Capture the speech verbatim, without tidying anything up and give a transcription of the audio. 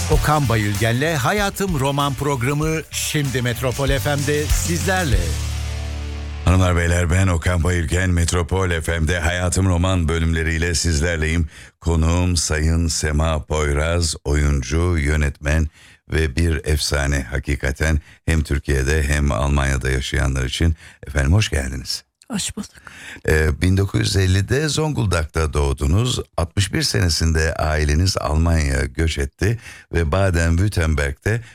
Okan Bayülgen'le Hayatım Roman programı şimdi Metropol F M'de sizlerle. Hanımlar beyler, ben Okan Bayülgen. Metropol F M'de Hayatım Roman bölümleriyle sizlerleyim. Konuğum Sayın Sema Poyraz, oyuncu, yönetmen ve bir efsane hakikaten, hem Türkiye'de hem Almanya'da yaşayanlar için. Efendim hoş geldiniz. Hoş bulduk. Ee, bin dokuz yüz ellide Zonguldak'ta doğdunuz. altmış bir senesinde aileniz Almanya'ya göç etti ve Baden-Württemberg'de